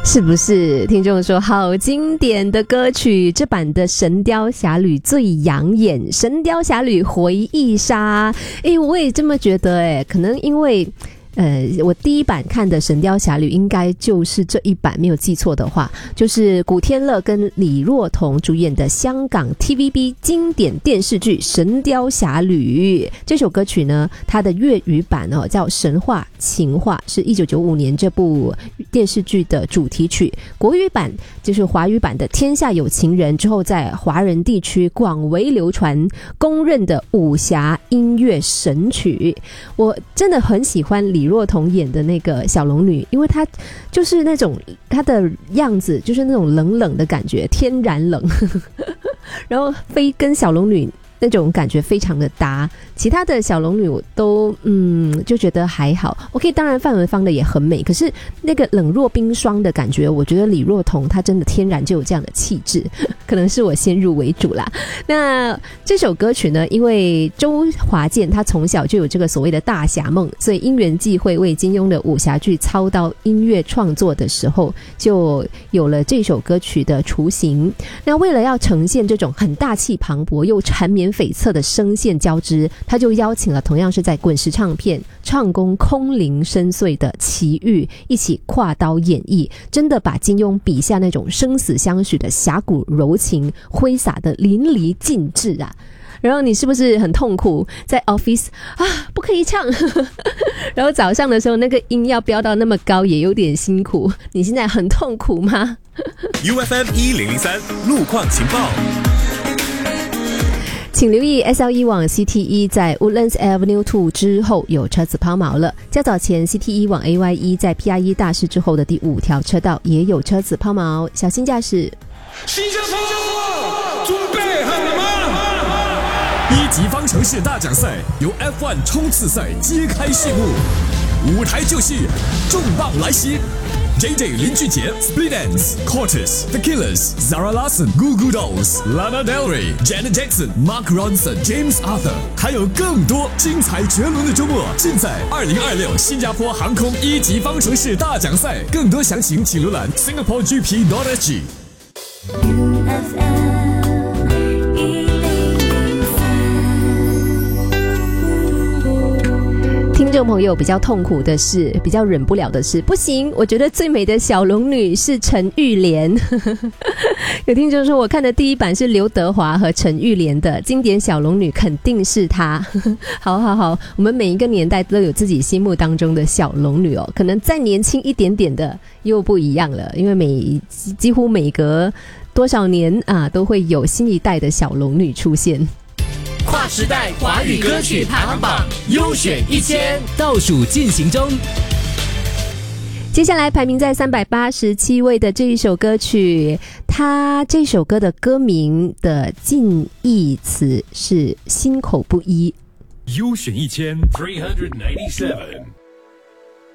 是不是？听众说好经典的歌曲，这版的《神雕侠侣》最养眼，《神雕侠侣回忆杀》。我也这么觉得可能因为我第一版看的《神雕侠侣》应该就是这一版，没有记错的话，就是古天乐跟李若彤主演的香港 TVB 经典电视剧《神雕侠侣》。这首歌曲呢，它的粤语版叫《神话情话》，是1995年这部电视剧的主题曲。国语版就是华语版的《天下有情人》，之后在华人地区广为流传，公认的武侠音乐神曲。我真的很喜欢李若彤演的那个小龙女，因为她就是那种她的样子就是那种冷冷的感觉，天然冷然后跟小龙女那种感觉非常的搭，其他的小龙女我都就觉得还好。OK， 当然范文芳的也很美，可是那个冷若冰霜的感觉，我觉得李若彤她真的天然就有这样的气质，可能是我先入为主啦。那这首歌曲呢，因为周华健他从小就有这个所谓的大侠梦，所以因缘际会为金庸的武侠剧操刀音乐创作的时候，就有了这首歌曲的雏形。那为了要呈现这种很大气磅礴又缠绵悱恻的声线交织，他就邀请了同样是在滚石唱片唱功空灵深邃的齐豫一起跨刀演绎，真的把金庸笔下那种生死相许的侠骨柔情挥洒的淋漓尽致啊。然后你是不是很痛苦，在 office 不可以唱然后早上的时候那个音要飙到那么高也有点辛苦，你现在很痛苦吗 ？UFM 1003路况情报， 请留意 SL1 往 CT1 在 Woodlands Avenue 2之后有车子抛锚了，较早前 CT1 往 AY1 在 PR1 大师之后的第5条车道也有车子抛锚，小心驾驶。 新加坡准备好了吗？ 一级方程式大奖赛由 F1 冲刺赛揭开序幕，舞台就是重磅来袭。JJ 林俊杰、Split Enz、Cortez、The Killers、Zara Larsson、Goo Goo Dolls、Lana Del Rey、Janet Jackson、Mark Ronson、James Arthur， 还有更多精彩绝伦的周末，尽在2026新加坡航空一级方程式大奖赛。更多详情请浏览 singaporegp.sg。 听众朋友比较痛苦的是，比较忍不了的是，不行，我觉得最美的小龙女是陈玉莲有听众说我看的第一版是刘德华和陈玉莲的经典小龙女，肯定是她好，我们每一个年代都有自己心目当中的小龙女可能再年轻一点点的又不一样了，因为几乎每隔多少年都会有新一代的小龙女出现。 跨时代华语歌曲排行榜优选1000倒数进行中， 接下来排名在387位的这一首歌曲，它这首歌的歌名的近义词是心口不一。 优选1397